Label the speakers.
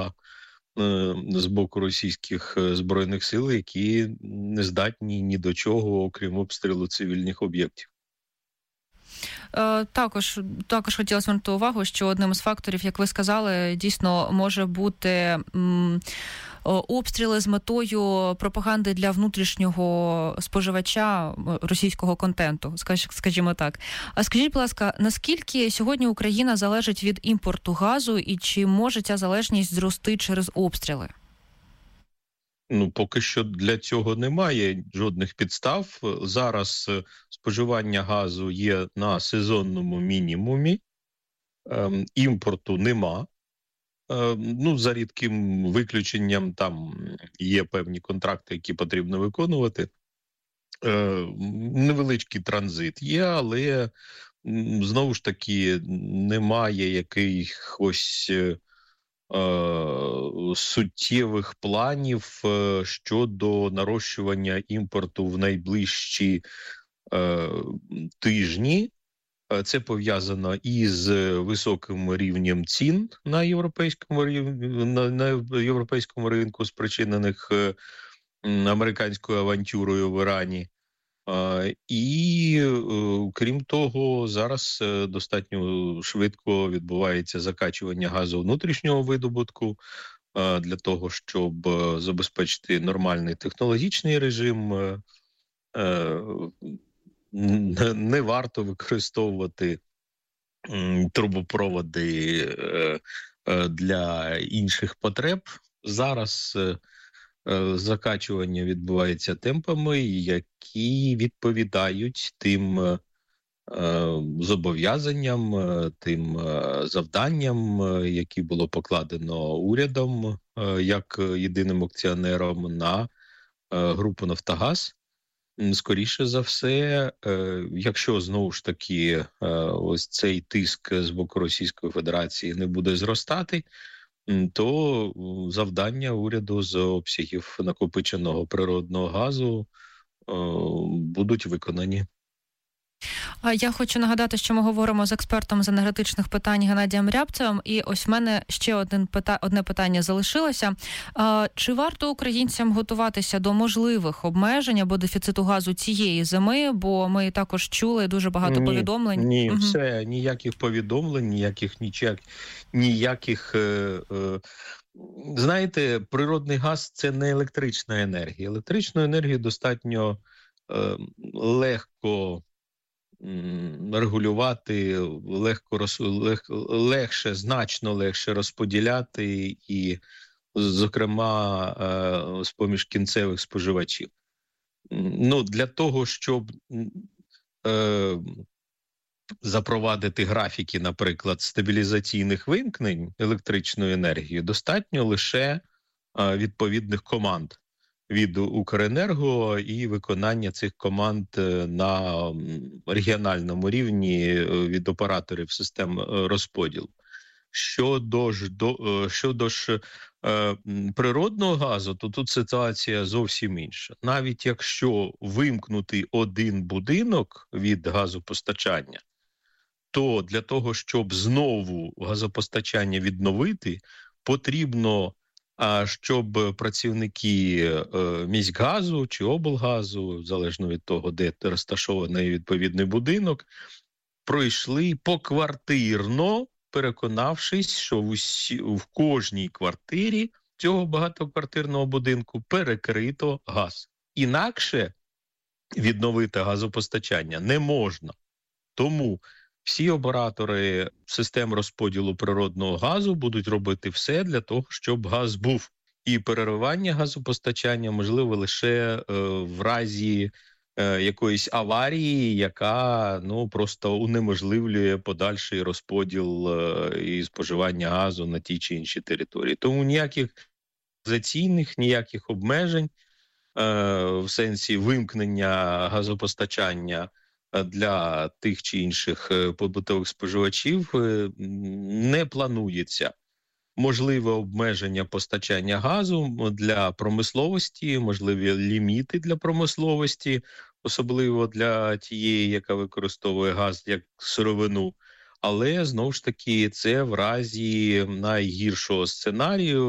Speaker 1: увага з боку російських збройних сил, які не здатні ні до чого, окрім обстрілу цивільних об'єктів.
Speaker 2: Також хотіла звернути увагу, що одним з факторів, як ви сказали, дійсно може бути обстріли з метою пропаганди для внутрішнього споживача російського контенту, скажімо так. А скажіть, будь ласка, наскільки сьогодні Україна залежить від імпорту газу і чи може ця залежність зрости через обстріли?
Speaker 1: Поки що для цього немає жодних підстав. Зараз споживання газу є на сезонному мінімумі, імпорту нема. За рідким виключенням, там є певні контракти, які потрібно виконувати. Невеличкий транзит є, але знову ж таки немає якихось суттєвих планів щодо нарощування імпорту в найближчі тижні. Це пов'язано із високим рівнем цін на європейському ринку, спричинених американською авантюрою в Ірані. І, крім того, зараз достатньо швидко відбувається закачування газу внутрішнього видобутку для того, щоб забезпечити нормальний технологічний режим. Не варто використовувати трубопроводи для інших потреб. Зараз закачування відбувається темпами, які відповідають тим зобов'язанням, тим завданням, які було покладено урядом як єдиним акціонером на групу «Нафтогаз». Скоріше за все, якщо знову ж таки ось цей тиск з боку Російської Федерації не буде зростати, то завдання уряду з обсягів накопиченого природного газу будуть виконані.
Speaker 2: Я хочу нагадати, що ми говоримо з експертом з енергетичних питань Геннадієм Рябцевим. І ось в мене ще одне питання залишилося. Чи варто українцям готуватися до можливих обмежень або дефіциту газу цієї зими? Бо ми також чули дуже багато повідомлень.
Speaker 1: Ні, все, ніяких повідомлень, ніяких... Знаєте, природний газ – це не електрична енергія. Електричну енергію достатньо легко регулювати, значно легше розподіляти і, зокрема, з-поміж кінцевих споживачів. Для того, щоб запровадити графіки, наприклад, стабілізаційних вимкнень електричної енергії, достатньо лише відповідних команд від Укренерго і виконання цих команд на регіональному рівні від операторів систем розподілу. Щодо ж природного газу, то тут ситуація зовсім інша. Навіть якщо вимкнути один будинок від газопостачання, то для того, щоб знову газопостачання відновити, потрібно, щоб працівники міськгазу чи облгазу, залежно від того, де розташований відповідний будинок, пройшли поквартирно, переконавшись, що в кожній квартирі цього багатоквартирного будинку перекрито газ. Інакше відновити газопостачання не можна. Тому всі оператори систем розподілу природного газу будуть робити все для того, щоб газ був. І переривання газопостачання можливо лише в разі якоїсь аварії, яка просто унеможливлює подальший розподіл і споживання газу на тій чи іншій території. Тому ніяких організаційних, ніяких обмежень в сенсі вимкнення газопостачання для тих чи інших побутових споживачів не планується. Можливе обмеження постачання газу для промисловості, можливі ліміти для промисловості, особливо для тієї, яка використовує газ як сировину. Але, знову ж таки, це в разі найгіршого сценарію,